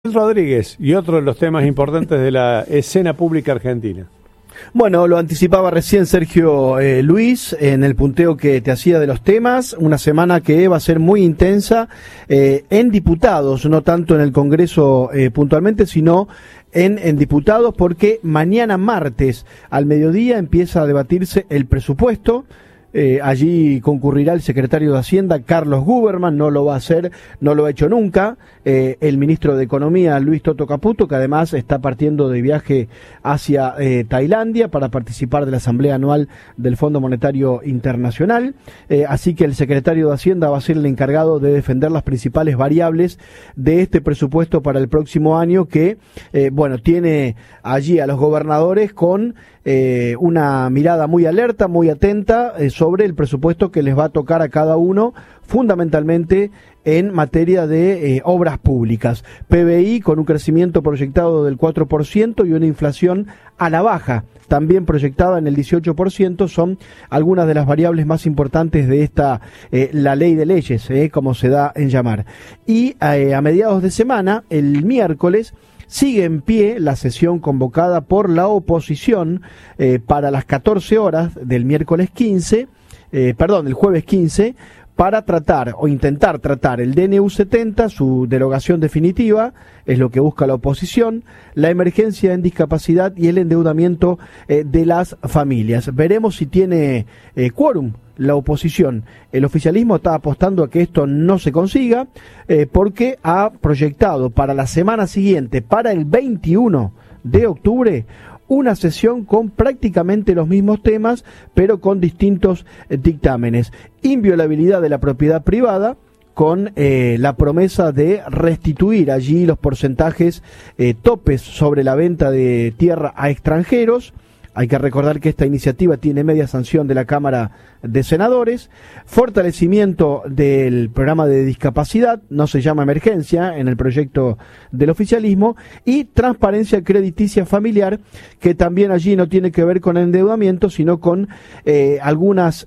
Rodríguez y otro de los temas importantes de la escena pública argentina. Bueno, lo anticipaba recién Sergio Luis en el punteo que te hacía de los temas, una semana que va a ser muy intensa en diputados, no tanto en el Congreso puntualmente, sino en diputados, porque mañana martes al mediodía empieza a debatirse el presupuesto. Allí concurrirá el secretario de Hacienda, Carlos Guberman, no lo va a hacer, no lo ha hecho nunca, el ministro de Economía, Luis Toto Caputo, que además está partiendo de viaje hacia Tailandia para participar de la Asamblea Anual del Fondo Monetario Internacional, así que el secretario de Hacienda va a ser el encargado de defender las principales variables de este presupuesto para el próximo año, que, tiene allí a los gobernadores con una mirada muy alerta, muy atenta sobre el presupuesto que les va a tocar a cada uno, fundamentalmente en materia de obras públicas. PBI con un crecimiento proyectado del 4% y una inflación a la baja, también proyectada en el 18%, son algunas de las variables más importantes de esta, la ley de leyes, como se da en llamar. Y a mediados de semana, el miércoles, sigue en pie la sesión convocada por la oposición para las 14 horas del del jueves 15, para tratar o intentar tratar el DNU 70, su derogación definitiva, es lo que busca la oposición, la emergencia en discapacidad y el endeudamiento de las familias. Veremos si tiene quórum la oposición. El oficialismo está apostando a que esto no se consiga porque ha proyectado para la semana siguiente, para el 21 de octubre, una sesión con prácticamente los mismos temas, pero con distintos dictámenes. Inviolabilidad de la propiedad privada, con la promesa de restituir allí los porcentajes topes sobre la venta de tierra a extranjeros. Hay que recordar que esta iniciativa tiene media sanción de la Cámara de Senadores. Fortalecimiento del programa de discapacidad, no se llama emergencia en el proyecto del oficialismo, y transparencia crediticia familiar, que también allí no tiene que ver con endeudamiento, sino con algunos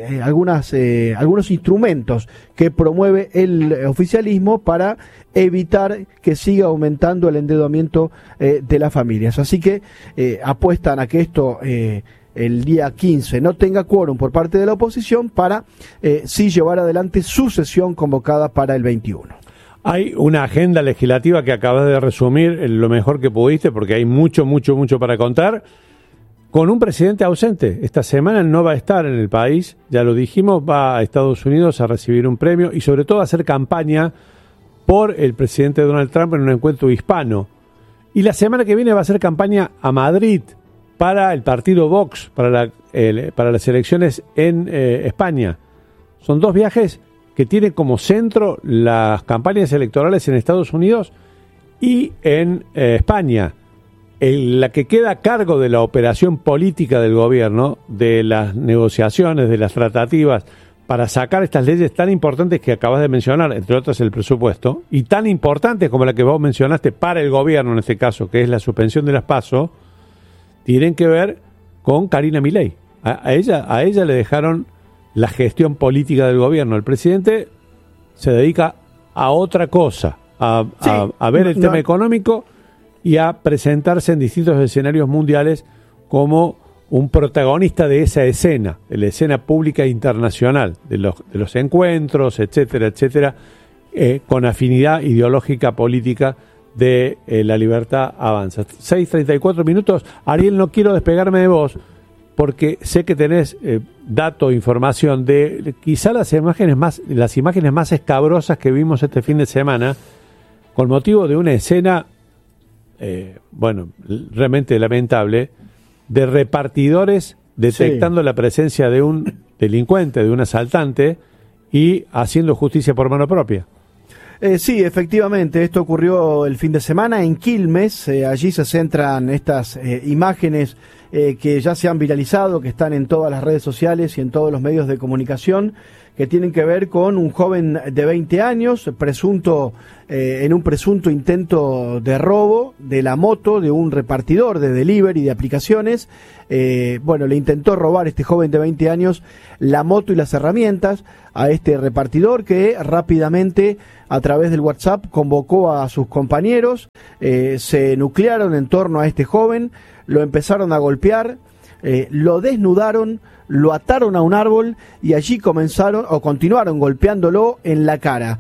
instrumentos que promueve el oficialismo para evitar que siga aumentando el endeudamiento de las familias. Así que apuestan a que esto el día 15 no tenga quórum por parte de la oposición para sí llevar adelante su sesión convocada para el 21. Hay una agenda legislativa que acabas de resumir lo mejor que pudiste, porque hay mucho para contar, con un presidente ausente. Esta semana no va a estar en el país, ya lo dijimos, va a Estados Unidos a recibir un premio y sobre todo a hacer campaña por el presidente Donald Trump en un encuentro hispano. Y la semana que viene va a hacer campaña a Madrid para el partido Vox, para las elecciones en España. Son dos viajes que tienen como centro las campañas electorales en Estados Unidos y en España. La que queda a cargo de la operación política del gobierno, de las negociaciones, de las tratativas, para sacar estas leyes tan importantes que acabas de mencionar, entre otras el presupuesto, y tan importantes como la que vos mencionaste para el gobierno en este caso, que es la suspensión de las PASO, tienen que ver con Karina Milei. A ella le dejaron la gestión política del gobierno. El presidente se dedica a otra cosa, a ver el tema económico y a presentarse en distintos escenarios mundiales como un protagonista de esa escena, de la escena pública internacional, de los encuentros, etcétera, con afinidad ideológica política de La Libertad Avanza. 6:34 minutos. Ariel, no quiero despegarme de vos, porque sé que tenés dato, información de quizá las imágenes más escabrosas que vimos este fin de semana, con motivo de una escena, realmente lamentable, de repartidores detectando la presencia de un delincuente, de un asaltante, y haciendo justicia por mano propia. Sí, efectivamente, esto ocurrió el fin de semana en Quilmes. Allí se centran estas imágenes que ya se han viralizado, que están en todas las redes sociales y en todos los medios de comunicación, que tienen que ver con un joven de 20 años, en un presunto intento de robo de la moto de un repartidor de delivery de aplicaciones. Le intentó robar este joven de 20 años la moto y las herramientas a este repartidor, que rápidamente a través del WhatsApp convocó a sus compañeros, se nuclearon en torno a este joven, lo empezaron a golpear, lo desnudaron, lo ataron a un árbol y allí continuaron golpeándolo en la cara.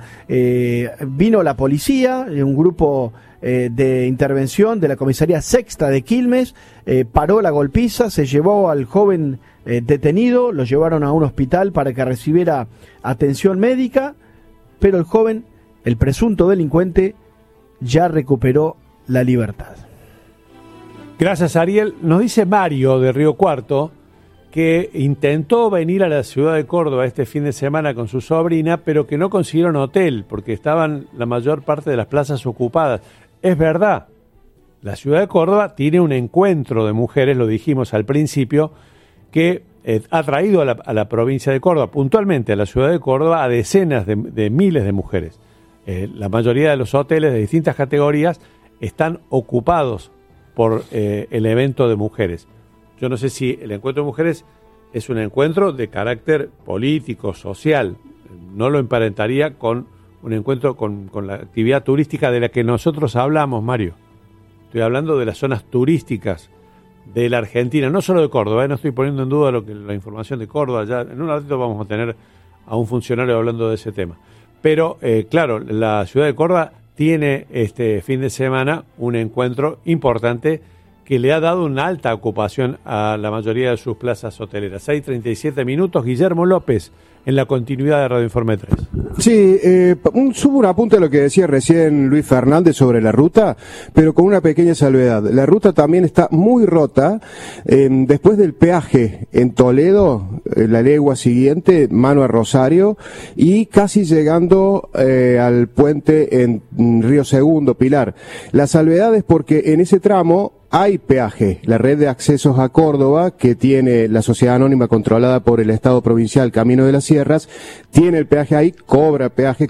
Vino la policía, un grupo de intervención de la comisaría sexta de Quilmes, paró la golpiza, se llevó al joven detenido, lo llevaron a un hospital para que recibiera atención médica, pero el joven, el presunto delincuente, ya recuperó la libertad. Gracias, Ariel. Nos dice Mario de Río Cuarto que intentó venir a la ciudad de Córdoba este fin de semana con su sobrina, pero que no consiguieron hotel porque estaban la mayor parte de las plazas ocupadas. Es verdad, la ciudad de Córdoba tiene un encuentro de mujeres, lo dijimos al principio, que ha traído a la provincia de Córdoba, puntualmente a la ciudad de Córdoba, a decenas de miles de mujeres. La mayoría de los hoteles de distintas categorías están ocupados por el evento de mujeres. Yo no sé si el encuentro de mujeres es un encuentro de carácter político, social. No lo emparentaría con un encuentro con la actividad turística de la que nosotros hablamos, Mario. Estoy hablando de las zonas turísticas de la Argentina, no solo de Córdoba, no estoy poniendo en duda la información de Córdoba. Ya en un ratito vamos a tener a un funcionario hablando de ese tema. Pero, claro, la ciudad de Córdoba tiene este fin de semana un encuentro importante que le ha dado una alta ocupación a la mayoría de sus plazas hoteleras. 6:37, Guillermo López, en la continuidad de Radio Informe 3. Sí, subo un apunte a lo que decía recién Luis Fernández sobre la ruta, pero con una pequeña salvedad. La ruta también está muy rota. Después del peaje en Toledo, la legua siguiente, mano a Rosario, y casi llegando al puente en Río Segundo, Pilar. La salvedad es porque en ese tramo hay peaje. La red de accesos a Córdoba, que tiene la sociedad anónima controlada por el Estado provincial Camino de las Sierras, tiene el peaje ahí, cobra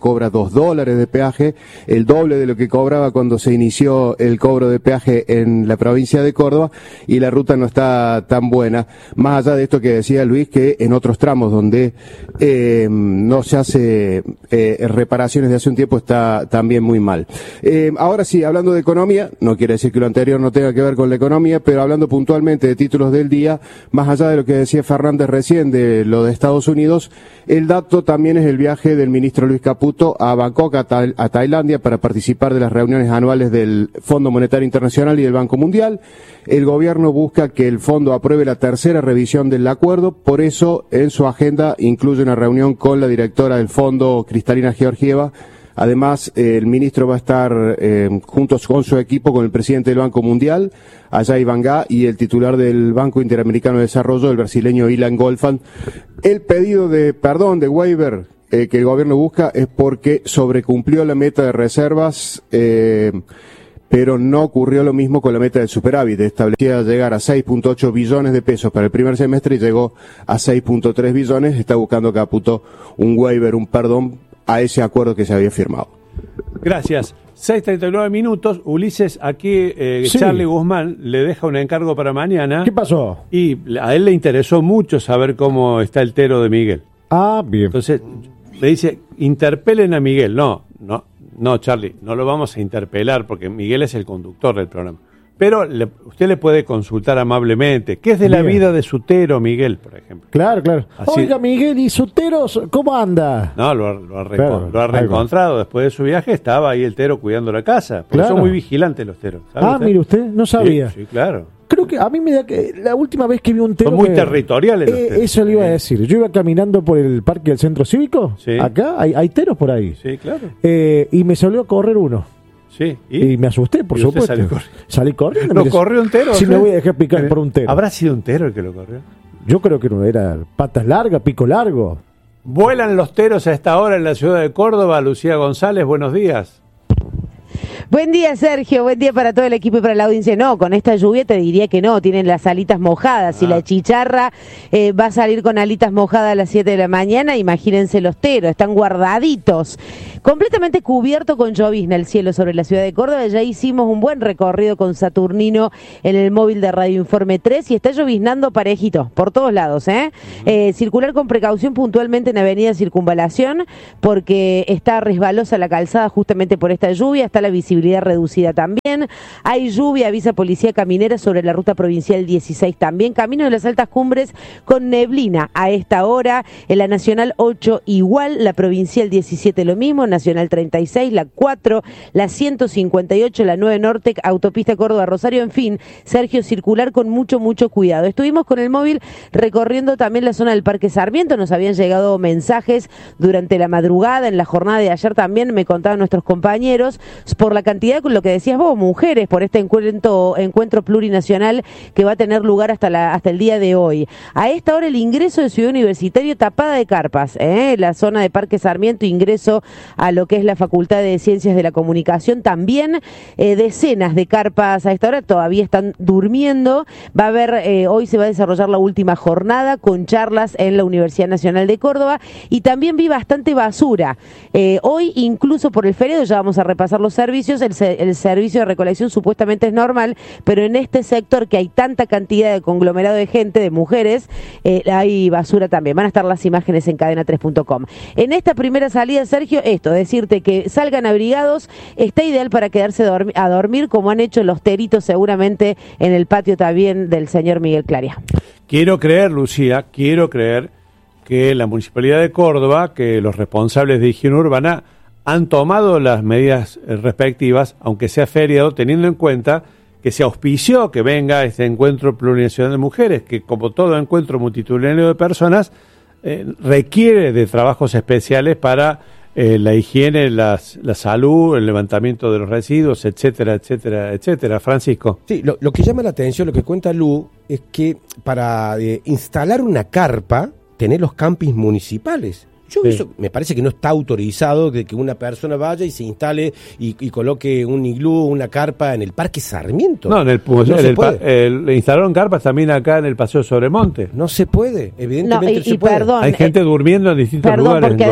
$2 de peaje, el doble de lo que cobraba cuando se inició el cobro de peaje en la provincia de Córdoba, y la ruta no está tan buena. Más allá de esto que decía Luis, que en otros tramos donde no se hace reparaciones de hace un tiempo está también muy mal. Ahora sí, hablando de economía, no quiere decir que lo anterior no tenga que ver con la economía, pero hablando puntualmente de títulos del día, más allá de lo que decía Fernández recién de lo de Estados Unidos, el dato también es el viaje del ministro Luis Caputo a Bangkok, a Tailandia, para participar de las reuniones anuales del Fondo Monetario Internacional y del Banco Mundial. El gobierno busca que el fondo apruebe la tercera revisión del acuerdo, por eso en su agenda incluye una reunión con la directora del fondo, Cristalina Georgieva. Además, el ministro va a estar juntos con su equipo, con el presidente del Banco Mundial, Ajay Banga, y el titular del Banco Interamericano de Desarrollo, el brasileño Ilan Goldfan. El pedido de perdón, de waiver, que el gobierno busca es porque sobrecumplió la meta de reservas, pero no ocurrió lo mismo con la meta del superávit. Establecía llegar a 6.8 billones de pesos para el primer semestre y llegó a 6.3 billones. Está buscando Caputo un waiver, un perdón a ese acuerdo que se había firmado. Gracias. 6:39, Ulises, aquí sí. Charlie Guzmán le deja un encargo para mañana. ¿Qué pasó? Y a él le interesó mucho saber cómo está el tero de Miguel. Ah, bien. Entonces le dice, interpelen a Miguel. No, Charlie, no lo vamos a interpelar porque Miguel es el conductor del programa. Pero usted le puede consultar amablemente. ¿Qué es de la vida de su tero, Miguel, por ejemplo? Claro. Así, oiga, Miguel, ¿y su tero cómo anda? No, lo ha reencontrado. Después de su viaje estaba ahí el tero cuidando la casa. Porque son muy vigilantes los teros. Mire usted, no sabía. Sí, claro. Creo que a mí me da que la última vez que vi un tero... Son muy territoriales los teros. Eso le iba a decir. Yo iba caminando por el parque del Centro Cívico. Sí. Acá hay teros por ahí. Sí, claro. Y me salió a correr uno. Sí, y me asusté, por supuesto. Salí corriendo. ¿Lo corrió un tero? Sí, me voy a dejar picar por un tero. ¿Habrá sido un tero el que lo corrió? Yo creo que no, era patas largas, pico largo. Vuelan los teros a esta hora en la ciudad de Córdoba. Lucía González, buenos días. Buen día, Sergio. Buen día para todo el equipo y para la audiencia. No, con esta lluvia te diría que no. Tienen las alitas mojadas. Y la chicharra va a salir con alitas mojadas a las 7 de la mañana, imagínense los teros. Están guardaditos. Completamente cubierto con llovizna el cielo sobre la ciudad de Córdoba. Ya hicimos un buen recorrido con Saturnino en el móvil de Radio Informe 3 y está lloviznando parejito por todos lados. Circular con precaución puntualmente en Avenida Circunvalación porque está resbalosa la calzada justamente por esta lluvia. Está la visibilidad reducida también. Hay lluvia, avisa Policía Caminera sobre la ruta provincial 16 también. Camino de las altas cumbres con neblina a esta hora. En la Nacional 8 igual, la provincial 17 lo mismo, Nacional 36, la 4, la 158, la 9 Norte, autopista Córdoba-Rosario. En fin, Sergio, circular con mucho cuidado. Estuvimos con el móvil recorriendo también la zona del Parque Sarmiento. Nos habían llegado mensajes durante la madrugada, en la jornada de ayer también, me contaban nuestros compañeros, por la cantidad, con lo que decías vos, mujeres, por este encuentro plurinacional que va a tener lugar hasta el día de hoy. A esta hora el ingreso de Ciudad Universitario tapada de carpas, la zona de Parque Sarmiento, ingreso a lo que es la Facultad de Ciencias de la Comunicación, también decenas de carpas a esta hora, todavía están durmiendo. Va a haber, hoy se va a desarrollar la última jornada con charlas en la Universidad Nacional de Córdoba y también vi bastante basura. Hoy, incluso por el feriado, ya vamos a repasar los servicios, el servicio de recolección supuestamente es normal, pero en este sector que hay tanta cantidad de conglomerado de gente, de mujeres, hay basura también. Van a estar las imágenes en cadena3.com. En esta primera salida, Sergio, decirte que salgan abrigados, está ideal para quedarse a dormir, como han hecho los teritos seguramente en el patio también del señor Miguel Claria. Quiero creer, Lucía, que la Municipalidad de Córdoba, que los responsables de higiene urbana han tomado las medidas respectivas, aunque sea feriado, teniendo en cuenta que se auspició que venga este encuentro plurinacional de mujeres, que como todo encuentro multitudinario de personas, requiere de trabajos especiales para la higiene, la salud, el levantamiento de los residuos, etcétera, etcétera, etcétera. Francisco. Sí, lo que llama la atención, lo que cuenta Lu, es que para instalar una carpa, tenés los campings municipales. Eso me parece que no está autorizado de que una persona vaya y se instale y coloque un iglú, una carpa en el Parque Sarmiento. No, le instalaron carpas también acá en el Paseo Sobremonte. No se puede, evidentemente no se puede. Perdón, hay gente durmiendo en distintos lugares. Porque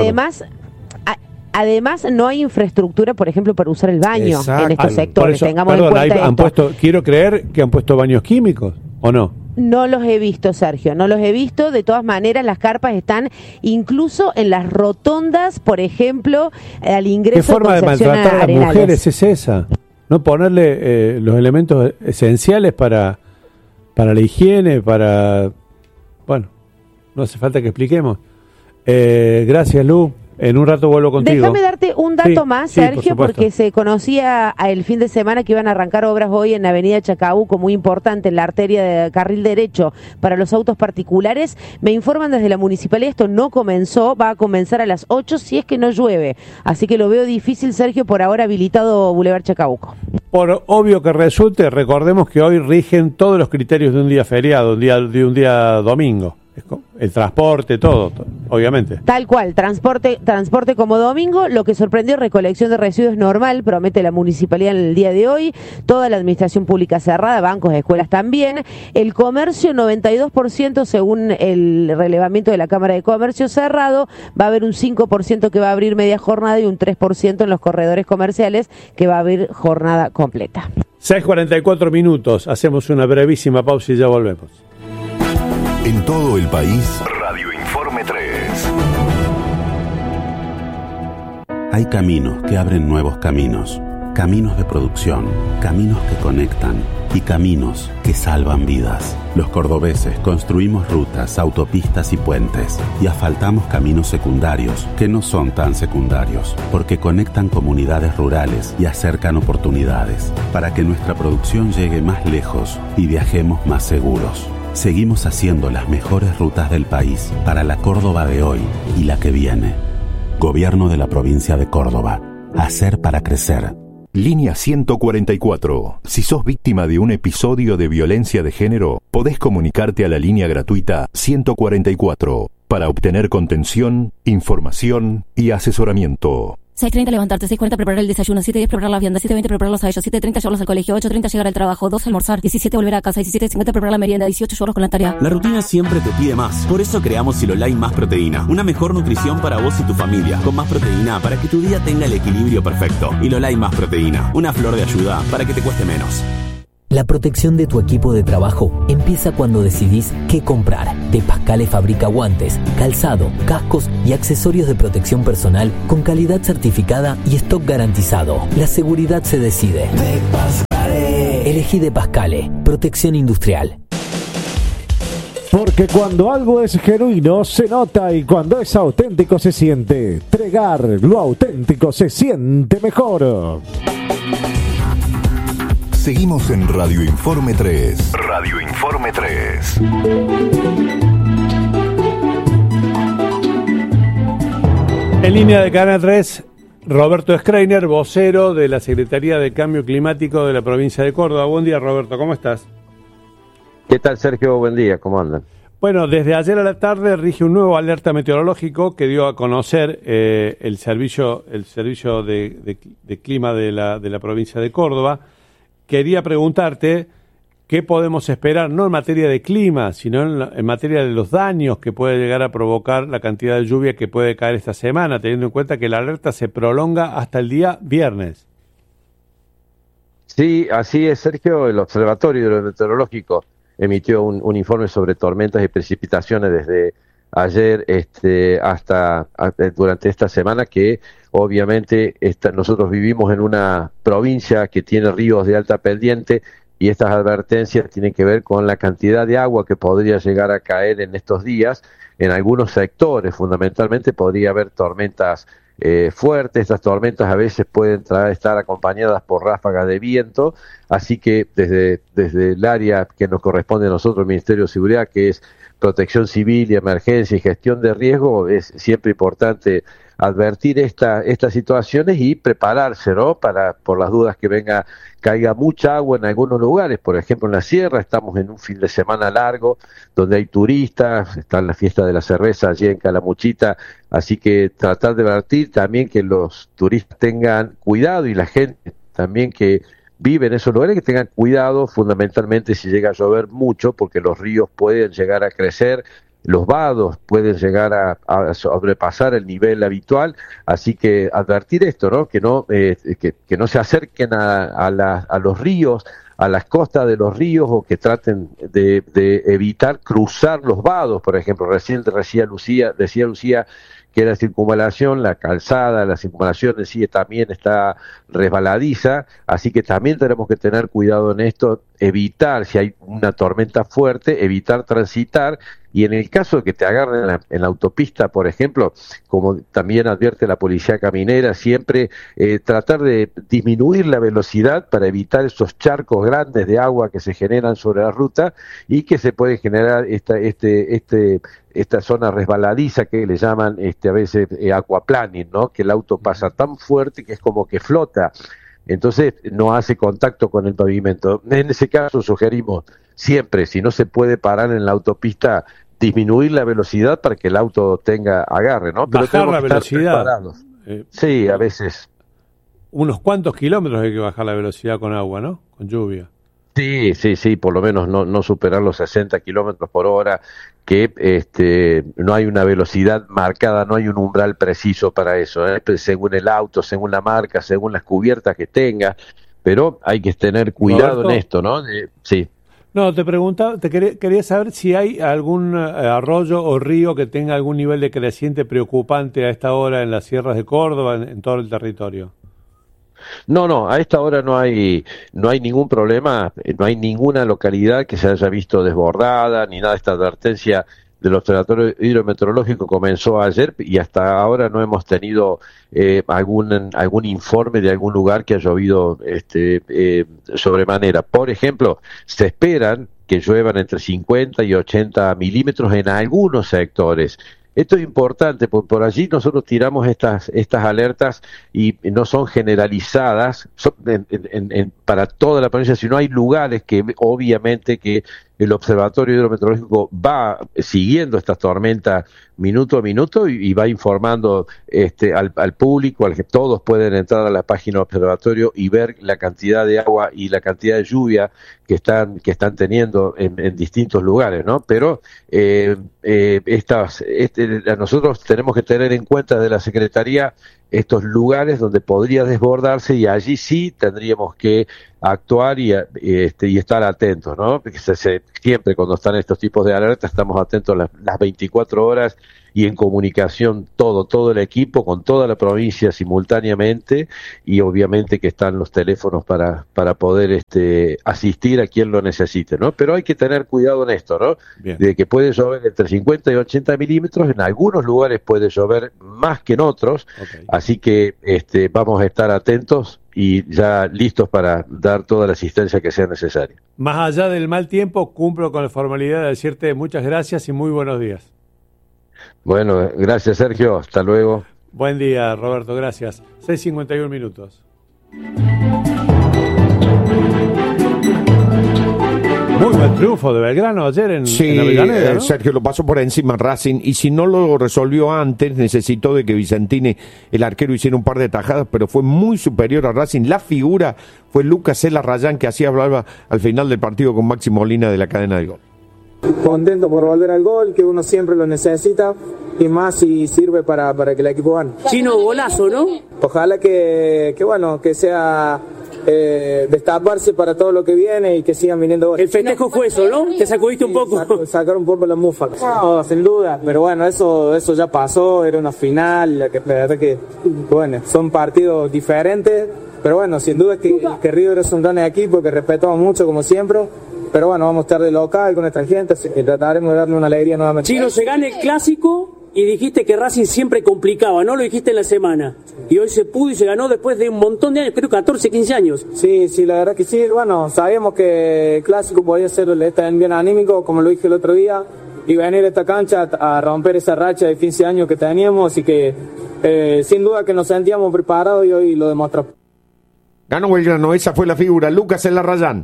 además no hay infraestructura, por ejemplo, para usar el baño en estos sectores. Eso, tengamos en cuenta quiero creer que han puesto baños químicos, ¿o no? No los he visto, Sergio, no los he visto. De todas maneras, las carpas están incluso en las rotondas, por ejemplo, al ingreso. ¿Qué forma de maltratar a las mujeres es esa? No ponerle los elementos esenciales para la higiene, bueno, no hace falta que expliquemos. Gracias, Lu. En un rato vuelvo contigo. Déjame darte un dato más, Sergio, porque se conocía el fin de semana que iban a arrancar obras hoy en Avenida Chacabuco, muy importante, en la arteria de carril derecho para los autos particulares. Me informan desde la municipalidad, esto no comenzó, va a comenzar a las 8 si es que no llueve. Así que lo veo difícil, Sergio, por ahora habilitado Boulevard Chacabuco. Por obvio que resulte, recordemos que hoy rigen todos los criterios de un día feriado, de un día domingo. El transporte, todo, obviamente. Tal cual, transporte como domingo. Lo que sorprendió, recolección de residuos normal, promete la municipalidad en el día de hoy. Toda la administración pública cerrada, bancos, escuelas también. El comercio, 92% según el relevamiento de la Cámara de Comercio cerrado. Va a haber un 5% que va a abrir media jornada y un 3% en los corredores comerciales que va a abrir jornada completa. 6:44 minutos, hacemos una brevísima pausa y ya volvemos. En todo el país, Radio Informe 3. Hay caminos que abren nuevos caminos, caminos de producción, caminos que conectan y caminos que salvan vidas. Los cordobeses construimos rutas, autopistas y puentes y asfaltamos caminos secundarios que no son tan secundarios porque conectan comunidades rurales y acercan oportunidades para que nuestra producción llegue más lejos y viajemos más seguros. Seguimos haciendo las mejores rutas del país para la Córdoba de hoy y la que viene. Gobierno de la provincia de Córdoba. Hacer para crecer. Línea 144. Si sos víctima de un episodio de violencia de género, podés comunicarte a la línea gratuita 144. para obtener contención, información y asesoramiento. 6:30 levantarte, 6:40 preparar el desayuno, 7:10 preparar las viandas, 7:20 prepararlos a ellos, 7:30 llevarlos al colegio, 8:30 llegar al trabajo, 12 almorzar, 17 volver a casa, 17:50 preparar la merienda, 18 llevarlos con la tarea. La rutina siempre te pide más. Por eso creamos Silolai Más Proteína. Una mejor nutrición para vos y tu familia. Con más proteína para que tu día tenga el equilibrio perfecto. Silolai Más Proteína. Una flor de ayuda para que te cueste menos. La protección de tu equipo de trabajo empieza cuando decidís qué comprar. De Pascale fabrica guantes, calzado, cascos y accesorios de protección personal con calidad certificada y stock garantizado. La seguridad se decide. De Pascale. Elegí De Pascale. Protección industrial. Porque cuando algo es genuino se nota y cuando es auténtico se siente. Tregar, lo auténtico se siente mejor. Seguimos en Radio Informe 3. Radio Informe 3. En línea de Canal 3, Roberto Schreiner, vocero de la Secretaría de Cambio Climático de la provincia de Córdoba. Buen día, Roberto, ¿cómo estás? ¿Qué tal, Sergio? Buen día, ¿cómo andan? Bueno, desde ayer a la tarde rige un nuevo alerta meteorológico que dio a conocer el servicio de clima de la provincia de Córdoba. Quería preguntarte qué podemos esperar, no en materia de clima, sino en materia de los daños que puede llegar a provocar la cantidad de lluvia que puede caer esta semana, teniendo en cuenta que la alerta se prolonga hasta el día viernes. Sí, así es, Sergio. El Observatorio Hidrometeorológico emitió un informe sobre tormentas y precipitaciones desde ayer hasta durante esta semana, que obviamente nosotros vivimos en una provincia que tiene ríos de alta pendiente y estas advertencias tienen que ver con la cantidad de agua que podría llegar a caer en estos días. En algunos sectores fundamentalmente podría haber tormentas fuertes. Estas tormentas a veces pueden estar acompañadas por ráfagas de viento, así que desde el área que nos corresponde a nosotros, el Ministerio de Seguridad, que es Protección Civil y Emergencia y Gestión de Riesgo, es siempre importante advertir estas situaciones y prepararse, ¿no? Por las dudas que caiga mucha agua en algunos lugares. Por ejemplo, en la sierra estamos en un fin de semana largo donde hay turistas, está la fiesta de la cerveza allí en Calamuchita, así que tratar de advertir también que los turistas tengan cuidado y la gente también que vive en esos lugares que tengan cuidado, fundamentalmente si llega a llover mucho, porque los ríos pueden llegar a crecer, los vados pueden llegar a sobrepasar el nivel habitual, así que advertir esto, ¿no? Que no se acerquen a los ríos, a las costas de los ríos, o que traten de evitar cruzar los vados. Por ejemplo, recién decía Lucía que la circunvalación, la calzada, la circunvalación en sí también está resbaladiza, así que también tenemos que tener cuidado en esto, evitar, si hay una tormenta fuerte, evitar transitar, y en el caso de que te agarren en la autopista, por ejemplo, como también advierte la policía caminera, siempre tratar de disminuir la velocidad para evitar esos charcos grandes de agua que se generan sobre la ruta y que se puede generar esta zona resbaladiza que le llaman a veces aquaplaning, ¿no? Que el auto pasa tan fuerte que es como que flota, entonces no hace contacto con el pavimento. En ese caso sugerimos siempre, si no se puede parar en la autopista, disminuir la velocidad para que el auto agarre, ¿no? Pero bajar la velocidad. Sí, a veces. Unos cuantos kilómetros hay que bajar la velocidad con agua, ¿no? Con lluvia. Sí, por lo menos no superar los 60 kilómetros por hora, que no hay una velocidad marcada, no hay un umbral preciso para eso, según el auto, según la marca, según las cubiertas que tenga, pero hay que tener cuidado, Roberto, en esto, ¿no? Sí. No, te preguntaba, quería saber si hay algún arroyo o río que tenga algún nivel de creciente preocupante a esta hora en las sierras de Córdoba, en todo el territorio. No, a esta hora no hay ningún problema, no hay ninguna localidad que se haya visto desbordada, ni nada. Esta advertencia del Observatorio Hidrometeorológico comenzó ayer y hasta ahora no hemos tenido algún informe de algún lugar que haya llovido sobremanera. Por ejemplo, se esperan que lluevan entre 50 y 80 milímetros en algunos sectores. Esto es importante, porque por allí nosotros tiramos estas alertas y no son generalizadas para toda la provincia, sino hay lugares que obviamente que el Observatorio Hidrometeorológico va siguiendo estas tormentas minuto a minuto y va informando al público, al que todos pueden entrar a la página del observatorio y ver la cantidad de agua y la cantidad de lluvia que están teniendo en distintos lugares, ¿no? Pero nosotros tenemos que tener en cuenta de la Secretaría estos lugares donde podría desbordarse, y allí sí tendríamos que actuar y estar atentos, ¿no? Porque siempre cuando están estos tipos de alertas estamos atentos las 24 horas y en comunicación todo el equipo con toda la provincia simultáneamente, y obviamente que están los teléfonos para poder asistir a quien lo necesite, ¿no? Pero hay que tener cuidado en esto, ¿no? Bien. De que puede llover entre 50 y 80 milímetros, en algunos lugares puede llover más que en otros, okay. Así que vamos a estar atentos y ya listos para dar toda la asistencia que sea necesaria. Más allá del mal tiempo, cumplo con la formalidad de decirte muchas gracias y muy buenos días. Bueno, gracias Sergio, hasta luego. Buen día Roberto, gracias. 6:51 minutos. Muy buen triunfo de Belgrano ayer en Avellaneda, ¿no? Sergio, lo pasó por encima Racing, y si no lo resolvió antes, necesitó de que Vicentini, el arquero, hiciera un par de tajadas, pero fue muy superior a Racing. La figura fue Lucas Larrayán, que así hablaba al final del partido con Maxi Molina de la cadena del gol. Contento por volver al gol, que uno siempre lo necesita, y más si sirve para que el equipo gane. Chino, golazo, ¿no? Ojalá que sea destaparse para todo lo que viene y que sigan viniendo goles. El festejo fue eso, ¿no? Te sacudiste un poco. Sacar un poco la mufa. No, sin duda, pero bueno, eso ya pasó, era una final, que bueno, son partidos diferentes, pero bueno, sin duda que River es un gran equipo que respetamos mucho como siempre. Pero bueno, vamos a estar de local con nuestra gente y trataremos de darle una alegría nuevamente. Chino, se gana el clásico y dijiste que Racing siempre complicaba, ¿no? Lo dijiste en la semana. Y hoy se pudo y se ganó después de un montón de años, creo 14, 15 años. Sí, la verdad que sí. Bueno, sabíamos que el clásico podía ser bien anímico, como lo dije el otro día, y venir a esta cancha a romper esa racha de 15 años que teníamos, y que sin duda que nos sentíamos preparados y hoy lo demostró. Ganó Belgrano, esa fue la figura, Lucas Larrayán.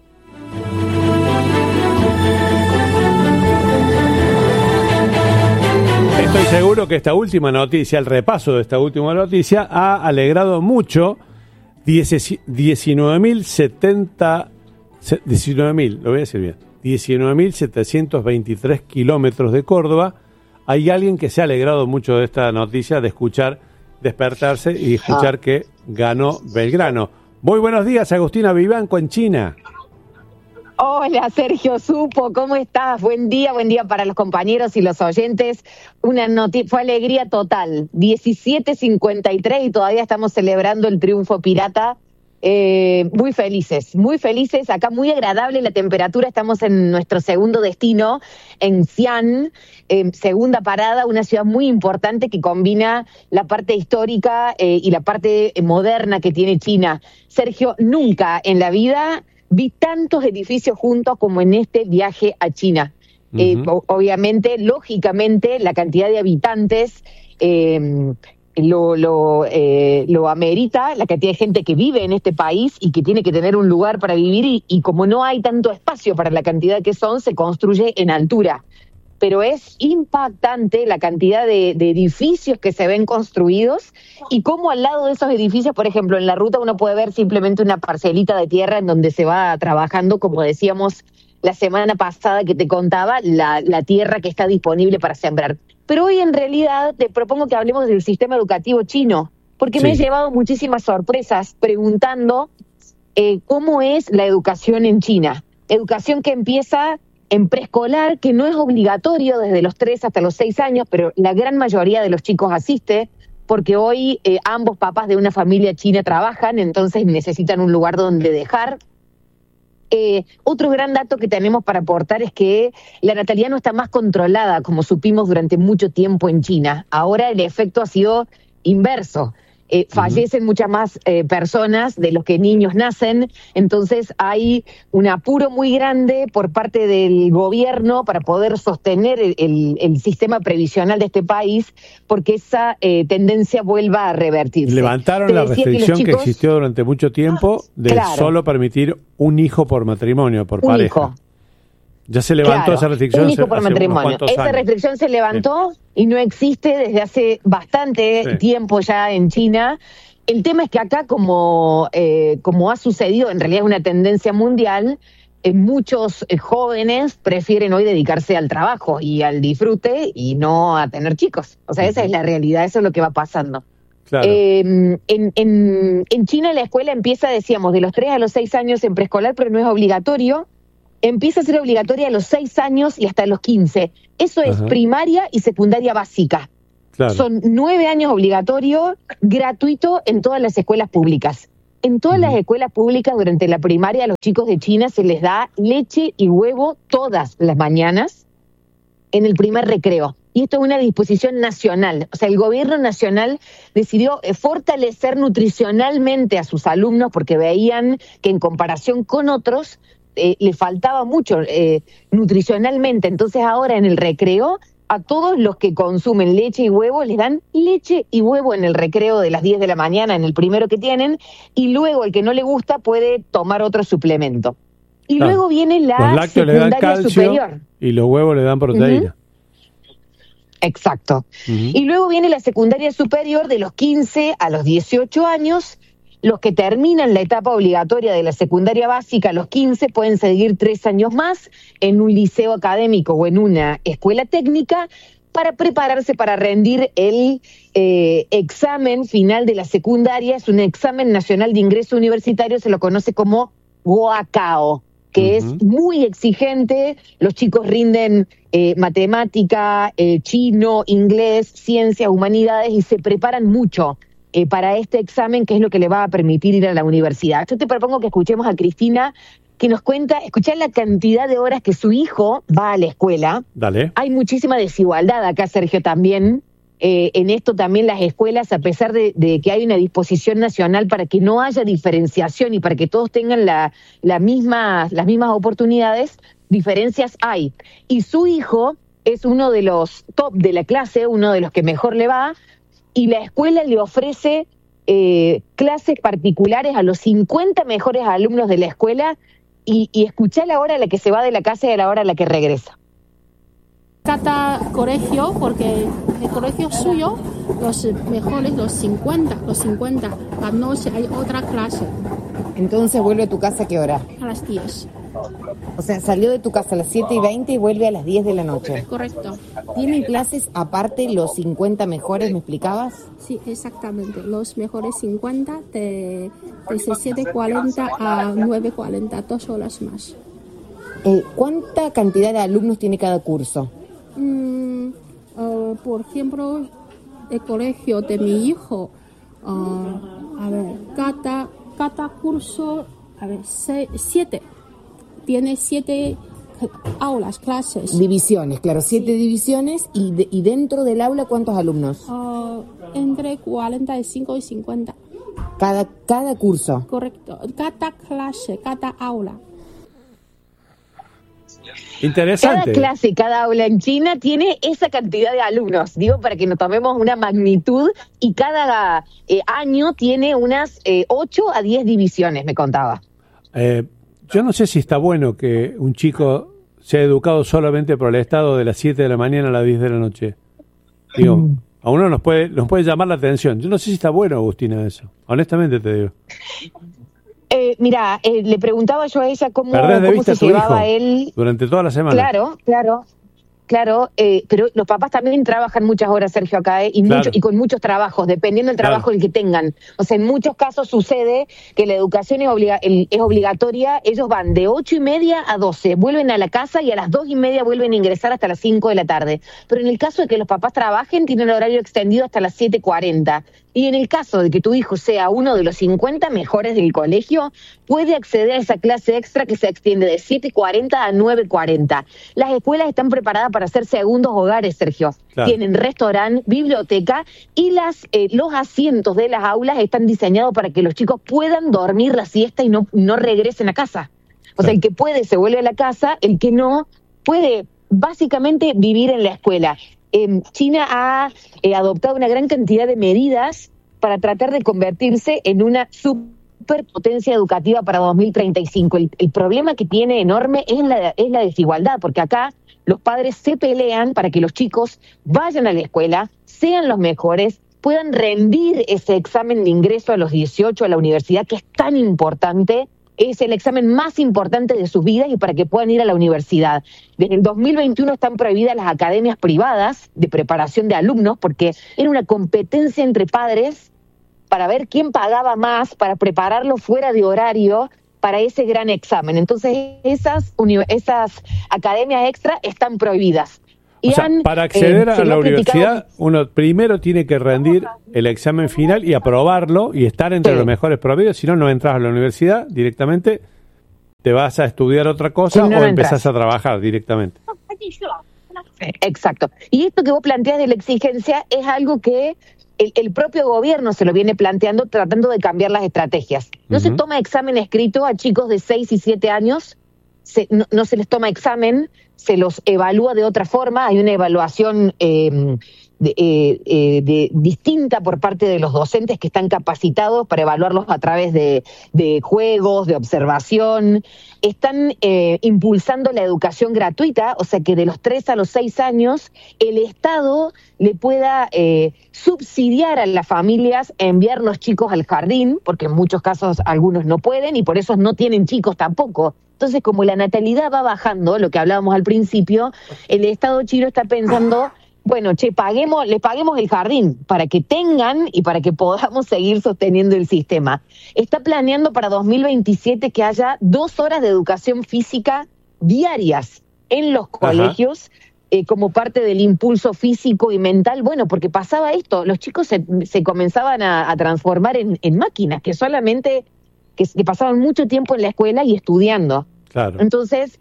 Estoy seguro que esta última noticia, el repaso de esta última noticia, ha alegrado mucho 19.723 kilómetros de Córdoba. Hay alguien que se ha alegrado mucho de esta noticia, de escuchar, despertarse y escuchar que ganó Belgrano. Muy buenos días, Agustina Vivanco en China. Hola Sergio Supo, ¿cómo estás? Buen día para los compañeros y los oyentes. Fue alegría total, 17:53 y todavía estamos celebrando el triunfo pirata. Muy felices, acá muy agradable la temperatura. Estamos en nuestro segundo destino, en Xi'an, segunda parada, una ciudad muy importante que combina la parte histórica y la parte moderna que tiene China. Sergio, nunca en la vida vi tantos edificios juntos como en este viaje a China. Obviamente, lógicamente, la cantidad de habitantes lo amerita, la cantidad de gente que vive en este país y que tiene que tener un lugar para vivir, y como no hay tanto espacio para la cantidad que son, se construye en altura. Pero es impactante la cantidad de edificios que se ven construidos, y cómo al lado de esos edificios, por ejemplo, en la ruta uno puede ver simplemente una parcelita de tierra en donde se va trabajando, como decíamos la semana pasada que te contaba, la tierra que está disponible para sembrar. Pero hoy en realidad te propongo que hablemos del sistema educativo chino, porque me he llevado muchísimas sorpresas preguntando cómo es la educación en China. Educación que empieza en preescolar, que no es obligatorio desde los 3 hasta los 6 años, pero la gran mayoría de los chicos asiste, porque hoy ambos papás de una familia china trabajan, entonces necesitan un lugar donde dejar. Otro gran dato que tenemos para aportar es que la natalidad no está más controlada, como supimos durante mucho tiempo en China. Ahora el efecto ha sido inverso. Fallecen muchas más personas de los que niños nacen, entonces hay un apuro muy grande por parte del gobierno para poder sostener el sistema previsional de este país, porque esa tendencia vuelva a revertirse. Levantaron la restricción que existió durante mucho tiempo de solo permitir un hijo por matrimonio, por pareja. Ya se levantó Claro, esa restricción. un hijo por hace unos matrimonio. cuantos Esa años. restricción se levantó y no existe desde hace bastante tiempo ya en China. El tema es que acá, como ha sucedido, en realidad es una tendencia mundial, muchos jóvenes prefieren hoy dedicarse al trabajo y al disfrute y no a tener chicos. O sea, esa es la realidad, eso es lo que va pasando. Claro. En China la escuela empieza, decíamos, de los 3 a los 6 años en preescolar, pero no es obligatorio. Empieza a ser obligatoria a los 6 años y hasta los 15. Eso es primaria y secundaria básica. Claro. Son 9 años obligatorio, gratuito en todas las escuelas públicas. En todas las escuelas públicas, durante la primaria, a los chicos de China se les da leche y huevo todas las mañanas en el primer recreo. Y esto es una disposición nacional. O sea, el gobierno nacional decidió fortalecer nutricionalmente a sus alumnos porque veían que en comparación con otros le faltaba mucho nutricionalmente. Entonces ahora en el recreo, a todos los que consumen leche y huevo les dan leche y huevo en el recreo de las 10 de la mañana, en el primero que tienen, y luego el que no le gusta puede tomar otro suplemento. Y luego viene Los la lácteos le dan secundaria calcio superior. y los huevos le dan proteína. Exacto. Y luego viene la secundaria superior de los 15 a los 18 años. Los que terminan la etapa obligatoria de la secundaria básica a los 15 pueden seguir 3 años más en un liceo académico o en una escuela técnica para prepararse para rendir el examen final de la secundaria. Es un examen nacional de ingreso universitario, se lo conoce como Guacao, que es muy exigente. Los chicos rinden matemática, chino, inglés, ciencias, humanidades y se preparan mucho para este examen, que es lo que le va a permitir ir a la universidad. Yo te propongo que escuchemos a Cristina, que nos cuenta, escuchar la cantidad de horas que su hijo va a la escuela. Dale. Hay muchísima desigualdad acá, Sergio, también. En esto también las escuelas, a pesar de que hay una disposición nacional para que no haya diferenciación y para que todos tengan las mismas oportunidades, diferencias hay. Y su hijo es uno de los top de la clase, uno de los que mejor le va, y la escuela le ofrece clases particulares a los 50 mejores alumnos de la escuela y escuchá la hora a la que se va de la casa y a la hora a la que regresa. Cada colegio, porque el colegio suyo, los mejores, los 50. La noche hay otra clase. Entonces, ¿vuelve a tu casa a qué hora? A las 10. O sea, salió de tu casa a las 7:20 y vuelve a las 10 de la noche. Correcto. ¿Tienen clases aparte los 50 mejores, me explicabas? Sí, exactamente. Los mejores 50 de 7:40 a 9:40, 2 horas más. ¿Cuánta cantidad de alumnos tiene cada curso? Por ejemplo, el colegio de mi hijo, cada curso, 7. Tiene 7 aulas, clases. Divisiones, claro, 7 divisiones. ¿Y dentro del aula cuántos alumnos? Entre 45 y 50. Cada curso. Correcto. Cada clase, cada aula. Interesante. Cada clase, cada aula en China tiene esa cantidad de alumnos, digo, para que nos tomemos una magnitud, y cada año tiene unas 8 a 10 divisiones, me contaba. Yo no sé si está bueno que un chico sea educado solamente por el Estado de las 7 de la mañana a las 10 de la noche. Digo, a uno nos puede llamar la atención. Yo no sé si está bueno, Agustina, eso. Honestamente te digo. Mira, le preguntaba yo a ella cómo se llevaba él durante toda la semana. Claro, pero los papás también trabajan muchas horas, Sergio, acá, y con muchos trabajos, dependiendo del trabajo el que tengan. O sea, en muchos casos sucede que la educación es obligatoria. Ellos van de 8:30 a 12, vuelven a la casa y a las 2:30 vuelven a ingresar hasta las 5 de la tarde. Pero en el caso de que los papás trabajen, tienen el horario extendido hasta las 7:40. Y en el caso de que tu hijo sea uno de los 50 mejores del colegio, puede acceder a esa clase extra que se extiende de 7:40 a 9:40. Las escuelas están preparadas para hacer segundos hogares, Sergio. Claro. Tienen restaurante, biblioteca, y los asientos de las aulas están diseñados para que los chicos puedan dormir la siesta y no regresen a casa. O sea, el que puede se vuelve a la casa, el que no puede básicamente vivir en la escuela. China ha adoptado una gran cantidad de medidas para tratar de convertirse en una superpotencia educativa para 2035. El problema que tiene enorme es la desigualdad, porque acá los padres se pelean para que los chicos vayan a la escuela, sean los mejores, puedan rendir ese examen de ingreso a los 18 a la universidad, que es tan importante. Es el examen más importante de sus vidas y para que puedan ir a la universidad. Desde el 2021 están prohibidas las academias privadas de preparación de alumnos porque era una competencia entre padres para ver quién pagaba más para prepararlo fuera de horario para ese gran examen. Entonces esas academias extra están prohibidas. O sea, para acceder a la universidad, uno primero tiene que rendir el examen final y aprobarlo y estar entre los mejores promedios. Si no, no entras a la universidad directamente, te vas a estudiar otra cosa o empezás a trabajar directamente. Exacto. Y esto que vos planteás de la exigencia es algo que el propio gobierno se lo viene planteando, tratando de cambiar las estrategias. No se toma examen escrito a chicos de 6 y 7 años, no se les toma examen, se los evalúa de otra forma, hay una evaluación distinta por parte de los docentes que están capacitados para evaluarlos a través de juegos, de observación. Están impulsando la educación gratuita, o sea que de los 3 a los 6 años el Estado le pueda subsidiar a las familias enviar los chicos al jardín, porque en muchos casos algunos no pueden y por eso no tienen chicos tampoco. Entonces, como la natalidad va bajando, lo que hablábamos al principio, el Estado chino está pensando, bueno, les paguemos el jardín para que tengan y para que podamos seguir sosteniendo el sistema. Está planeando para 2027 que haya 2 horas de educación física diarias en los colegios, como parte del impulso físico y mental. Bueno, porque pasaba esto, los chicos se comenzaban a transformar en máquinas, que solamente que pasaban mucho tiempo en la escuela y estudiando. Claro. Entonces,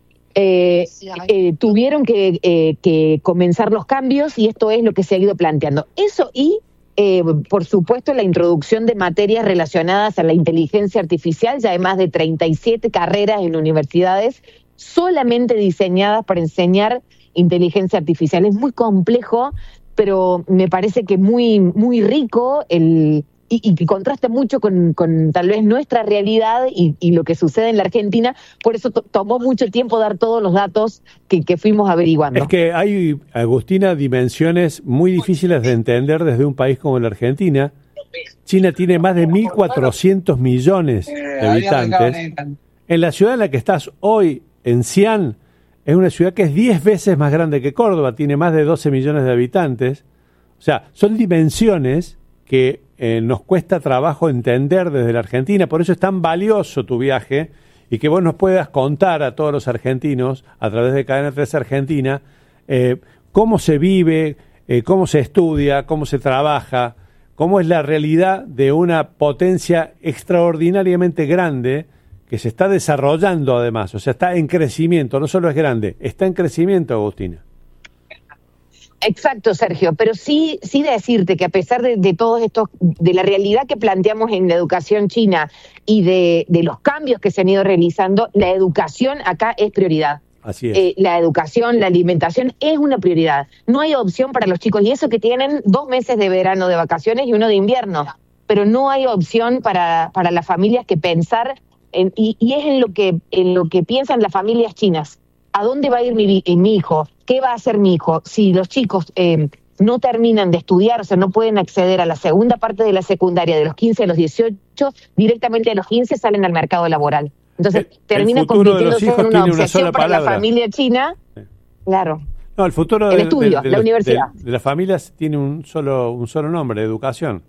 tuvieron que comenzar los cambios y esto es lo que se ha ido planteando. Eso y, por supuesto, la introducción de materias relacionadas a la inteligencia artificial. Ya hay más de 37 carreras en universidades solamente diseñadas para enseñar inteligencia artificial. Es muy complejo, pero me parece que muy, muy rico y que contrasta mucho con tal vez nuestra realidad y lo que sucede en la Argentina. Por eso tomó mucho tiempo dar todos los datos que fuimos averiguando. Es que hay, Agustina, dimensiones muy difíciles de entender desde un país como la Argentina. China tiene más de 1.400 millones de habitantes. En la ciudad en la que estás hoy, en Xi'an, es una ciudad que es 10 veces más grande que Córdoba, tiene más de 12 millones de habitantes. O sea, son dimensiones que nos cuesta trabajo entender desde la Argentina. Por eso es tan valioso tu viaje y que vos nos puedas contar a todos los argentinos, a través de Cadena 13 Argentina, cómo se vive, cómo se estudia, cómo se trabaja, cómo es la realidad de una potencia extraordinariamente grande que se está desarrollando además. O sea, está en crecimiento, no solo es grande, está en crecimiento, Agustina. Exacto, Sergio, pero sí decirte que a pesar de todos estos, de la realidad que planteamos en la educación china y de los cambios que se han ido realizando, la educación acá es prioridad. Así es. La educación, la alimentación es una prioridad. No hay opción para los chicos, y eso que tienen 2 meses de verano de vacaciones y 1 de invierno, pero no hay opción para las familias que pensar, y es en lo que piensan las familias chinas. ¿A dónde va a ir mi hijo? ¿Qué va a hacer mi hijo? Si los chicos no terminan de estudiar, o sea, no pueden acceder a la segunda parte de la secundaria de los 15 a los 18, directamente a los 15 salen al mercado laboral. Entonces, termina convirtiéndose en una obsesión para la familia china. Sí. Claro. No, el futuro de la universidad. De las familias tiene un solo nombre, educación.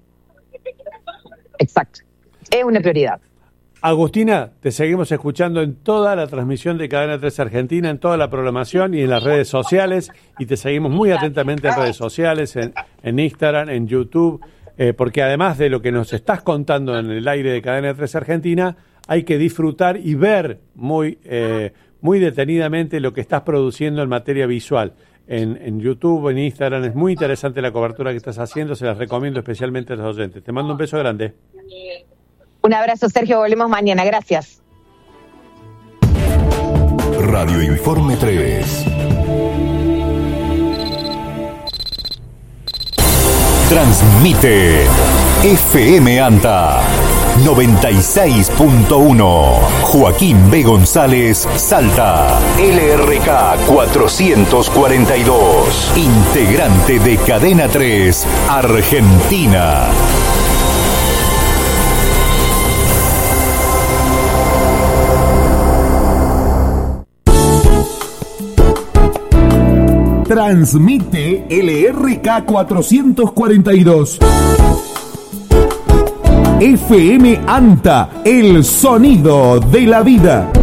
Exacto. Es una prioridad. Agustina, te seguimos escuchando en toda la transmisión de Cadena 13 Argentina, en toda la programación y en las redes sociales, y te seguimos muy atentamente en redes sociales, en Instagram, en YouTube, porque además de lo que nos estás contando en el aire de Cadena 13 Argentina, hay que disfrutar y ver muy detenidamente lo que estás produciendo en materia visual. En YouTube, en Instagram, es muy interesante la cobertura que estás haciendo, se las recomiendo especialmente a los oyentes. Te mando un beso grande. Un abrazo, Sergio, volvemos mañana, gracias. Radio Informe 3. Transmite FM Anta 96.1. Joaquín B. González, Salta. LRK 442. Integrante de Cadena 3, Argentina. Transmite LRK 442. FM ANTA, el sonido de la vida.